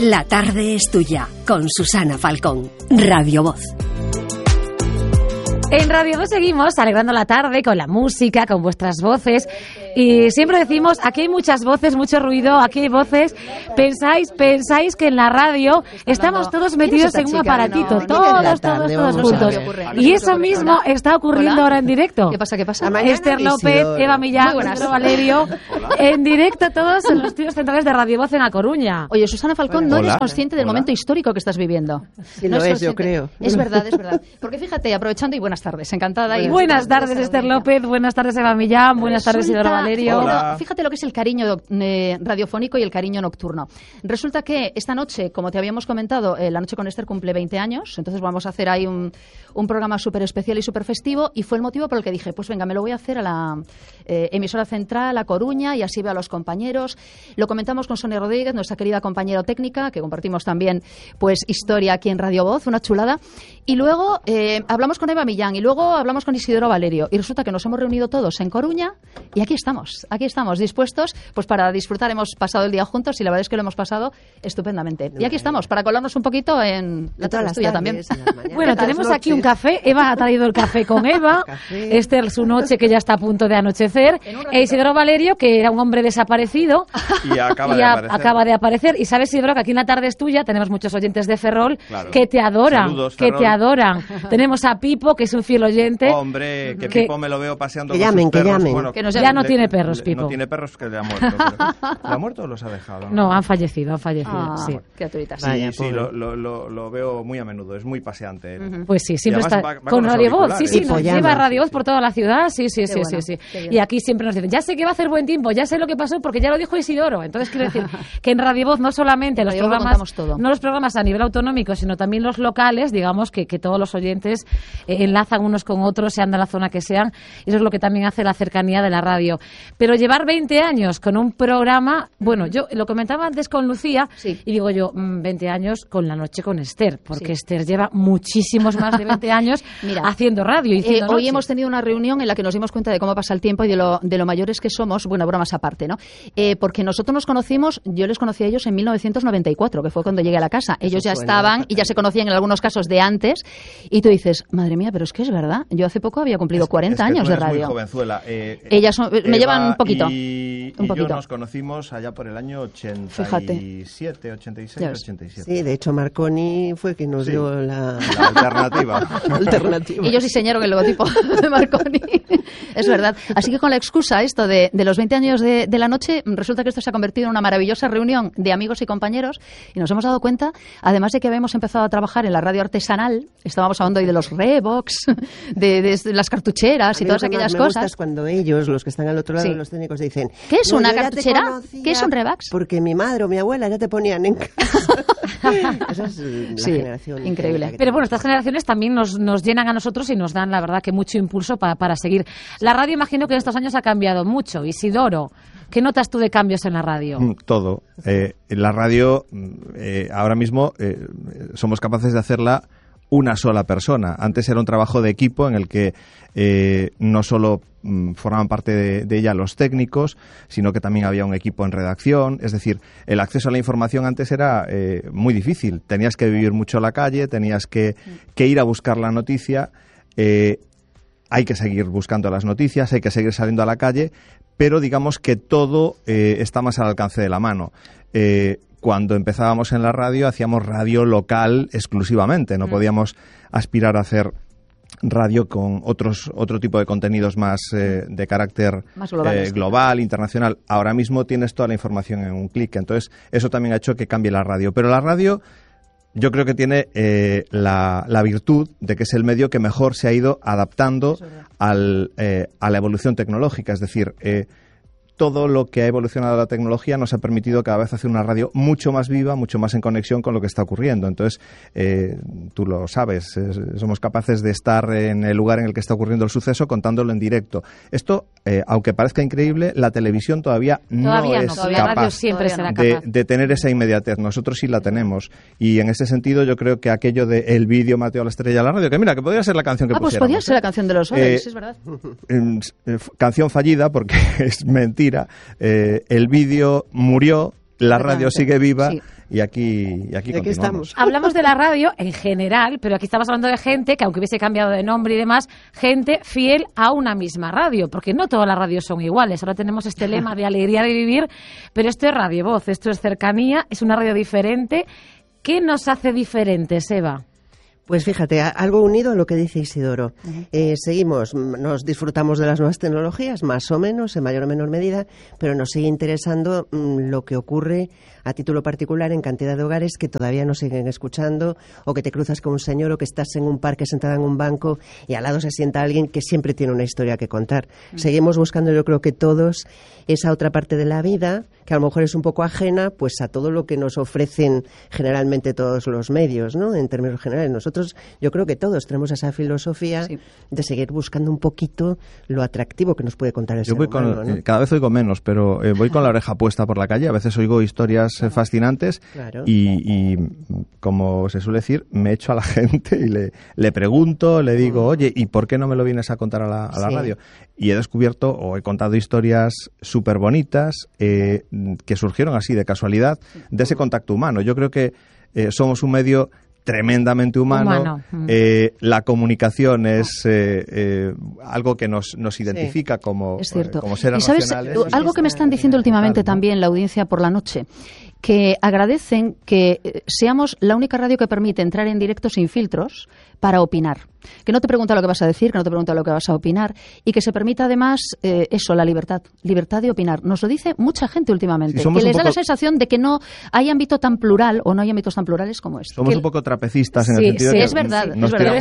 La tarde es tuya, con Susana Falcón, Radio Voz. En Radio Voz seguimos alegrando la tarde con la música, con vuestras voces. Y siempre decimos, aquí hay muchas voces, mucho ruido, aquí hay voces. Pensáis que en la radio estamos todos metidos en un aparatito, todos juntos. Y eso mismo está ocurriendo ahora en directo. ¿Qué pasa? Esther López, Eva Millán, Isidoro Valerio, en directo todos en los estudios centrales de Radio Voz en A Coruña. Oye, Susana Falcón, no eres consciente del momento histórico que estás viviendo. Sí, no lo es, yo creo. Es verdad. Porque fíjate, aprovechando, y buenas tardes, encantada. Buenas tardes, Esther López, buenas tardes, Eva Millán, buenas tardes, Isidoro Valerio. Fíjate lo que es el cariño radiofónico y el cariño nocturno. Resulta que esta noche, como te habíamos comentado, La Noche con Esther cumple 20 años, entonces vamos a hacer ahí un programa súper especial y súper festivo, y fue el motivo por el que dije, pues venga, me lo voy a hacer a la emisora central, A Coruña, y así veo a los compañeros. Lo comentamos con Sonia Rodríguez, nuestra querida compañera técnica, que compartimos también pues historia aquí en Radio Voz, una chulada. Y luego hablamos con Eva Millán, y luego hablamos con Isidoro Valerio, y resulta que nos hemos reunido todos en Coruña, y aquí estamos dispuestos pues para disfrutar. Hemos pasado el día juntos y la verdad es que lo hemos pasado estupendamente. Y aquí estamos para colarnos un poquito en la tarde tuya también. Bueno, tenemos aquí un café. Eva ha traído el café con Eva. Esther, su noche que ya está a punto de anochecer. E Isidoro Valerio, que era un hombre desaparecido y acaba de aparecer. Y sabes, Isidoro, que aquí en La Tarde es Tuya tenemos muchos oyentes de Ferrol, claro, que te adoran. Saludos, que Ferrol. Te adoran. Tenemos a Pipo, que es un fiel oyente. Hombre, que Pipo me lo veo paseando que con llamen, sus perros. que llamen. Bueno, que ya no tiene perros, Pipo. No tiene perros, que le ha muerto. ¿Le ha muerto o los ha dejado? No, han fallecido, sí. Criaturitas. Sí, lo veo muy a menudo, es muy paseante. Pues sí, siempre está va con Radio Voz. Sí, nos lleva Radio Voz sí, por toda la ciudad. Sí. Bueno, Y aquí siempre nos dicen, ya sé que va a hacer buen tiempo, ya sé lo que pasó porque ya lo dijo Isidoro. Entonces quiero decir que en Radio Voz no solamente los programas a nivel autonómico, sino también los locales, digamos que todos los oyentes enlazan unos con otros, sean de la zona que sean, y eso es lo que también hace la cercanía de la radio. Pero llevar 20 años con un programa, bueno, yo lo comentaba antes con Lucía, y digo yo, 20 años con La Noche con Esther, porque Esther lleva muchísimos más de 20 años haciendo radio. Hoy hemos tenido una reunión en la que nos dimos cuenta de cómo pasa el tiempo y de lo mayores que somos, bueno, bromas aparte, ¿no? Porque nosotros nos conocimos, yo les conocí a ellos en 1994, que fue cuando llegué a la casa. Ellos ya estaban y ya se conocían en algunos casos de antes, y tú dices, madre mía, pero es que es verdad, yo hace poco había cumplido 40 años de radio. Muy jovenzuela. Ellas me llevan un poquito. Y yo nos conocimos allá por el año 87, 86, 87. Sí, de hecho Marconi fue quien nos dio la alternativa. Ellos diseñaron el logotipo de Marconi. Es verdad. Así que con la excusa esto de los 20 años de La Noche, resulta que esto se ha convertido en una maravillosa reunión de amigos y compañeros, y nos hemos dado cuenta, además de que habíamos empezado a trabajar en la radio artesanal, estábamos hablando hoy de los Revox, de las cartucheras y todas aquellas cosas. Es cuando ellos, los que están al otro lado, los técnicos, dicen, ¿qué es una cartuchera? ¿Qué es un Revox? Porque mi madre o mi abuela ya te ponían en casa. Esa es la generación increíble. Pero bueno, estas generaciones también nos llenan a nosotros y nos dan, la verdad, que mucho impulso para seguir. La radio, imagino que en estos años ha cambiado mucho. Isidoro, ¿qué notas tú de cambios en la radio? Todo. En la radio, ahora mismo, somos capaces de hacerla una sola persona. Antes era un trabajo de equipo en el que no solo formaban parte de ella los técnicos, sino que también había un equipo en redacción. Es decir, el acceso a la información antes era muy difícil. Tenías que vivir mucho la calle, tenías que ir a buscar la noticia. Hay que seguir buscando las noticias, hay que seguir saliendo a la calle, pero digamos que todo está más al alcance de la mano. Cuando empezábamos en la radio, hacíamos radio local exclusivamente, no podíamos aspirar a hacer radio con otro tipo de contenidos más de carácter más global, internacional. Ahora mismo tienes toda la información en un clic, entonces eso también ha hecho que cambie la radio. Pero la radio yo creo que tiene la virtud de que es el medio que mejor se ha ido adaptando a la evolución tecnológica, es decir, todo lo que ha evolucionado la tecnología nos ha permitido cada vez hacer una radio mucho más viva, mucho más en conexión con lo que está ocurriendo. Entonces, tú lo sabes, somos capaces de estar en el lugar en el que está ocurriendo el suceso contándolo en directo. Esto, aunque parezca increíble, la televisión todavía no es capaz de tener esa inmediatez. Nosotros sí la tenemos. Y en ese sentido yo creo que aquello de el vídeo Mateo a la estrella de la radio, que mira, que podría ser la canción que pusiéramos. Pues podría ser la canción de los Orex, es verdad. Canción fallida porque es mentira. El vídeo murió la radio sigue viva. Sí. Y aquí estamos. Hablamos de la radio en general, pero aquí estamos hablando de gente que, aunque hubiese cambiado de nombre y demás, gente fiel a una misma radio, porque no todas las radios son iguales. Ahora tenemos este lema de alegría de vivir, pero esto es Radio Voz, esto es cercanía, es una radio diferente. ¿Qué nos hace diferentes, Eva? Pues fíjate, algo unido a lo que dice Isidoro. Seguimos, nos disfrutamos de las nuevas tecnologías, más o menos, en mayor o menor medida, pero nos sigue interesando lo que ocurre a título particular en cantidad de hogares que todavía nos siguen escuchando, o que te cruzas con un señor, o que estás en un parque sentada en un banco y al lado se sienta alguien que siempre tiene una historia que contar. Seguimos buscando, yo creo que todos, esa otra parte de la vida, que a lo mejor es un poco ajena pues a todo lo que nos ofrecen generalmente todos los medios, ¿no? En términos generales, nosotros, yo creo que todos tenemos esa filosofía de seguir buscando un poquito lo atractivo que nos puede contar el ser humano, ¿no? Cada vez oigo menos, pero voy con la oreja puesta por la calle. A veces oigo historias fascinantes y como se suele decir, me echo a la gente y le pregunto, le digo, oye, ¿y por qué no me lo vienes a contar a la radio? Y he descubierto o he contado historias súper bonitas que surgieron así de casualidad de ese contacto humano. Yo creo que somos un medio tremendamente humano. La comunicación es algo que nos identifica como seres racionales. Algo que me están diciendo últimamente también la audiencia por la noche, que agradecen que seamos la única radio que permite entrar en directo sin filtros para opinar. Que no te pregunta lo que vas a decir, que no te pregunta lo que vas a opinar, y que se permita además la libertad de opinar. Nos lo dice mucha gente últimamente, que les da la sensación de que no hay ámbito tan plural o no hay ámbitos tan plurales como este. Somos un poco trapecistas en el sentido de que es verdad.